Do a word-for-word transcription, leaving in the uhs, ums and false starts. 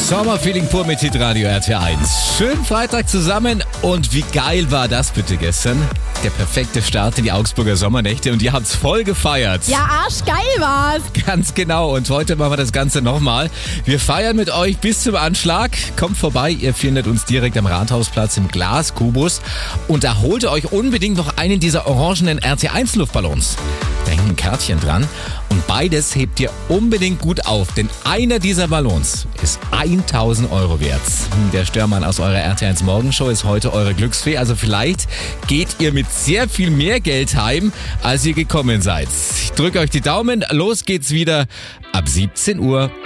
Sommerfeeling pur mit Hitradio R T eins. Schönen Freitag zusammen und wie geil war das bitte gestern? Der perfekte Start in die Augsburger Sommernächte und ihr habt's voll gefeiert. Ja, arschgeil war's. Ganz genau, und heute machen wir das Ganze nochmal. Wir feiern mit euch bis zum Anschlag. Kommt vorbei, ihr findet uns direkt am Rathausplatz im Glaskubus und da holt ihr euch unbedingt noch einen dieser orangenen R T eins Luftballons. Da hängen ein Kärtchen dran und beides hebt ihr unbedingt gut auf, denn einer dieser Ballons ist tausend Euro wert. Der Störmann aus eurer R T eins Morgenshow ist heute eure Glücksfee, also vielleicht geht ihr mit sehr viel mehr Geld heim, als ihr gekommen seid. Ich drücke euch die Daumen, los geht's wieder ab siebzehn Uhr.